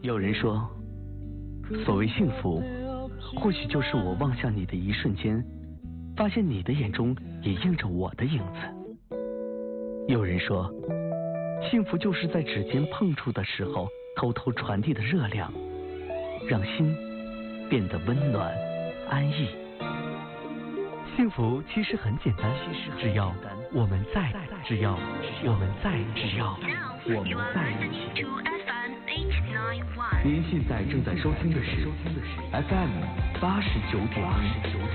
有人说，所谓幸福，或许就是我望向你的一瞬间，发现你的眼中也映着我的影子。有人说，幸福就是在指尖碰触的时候，偷偷传递的热量，让心变得温暖安逸。幸福其实很简单，只要我们在，只要我们在一起。您现在正在收听的是 FM 89.1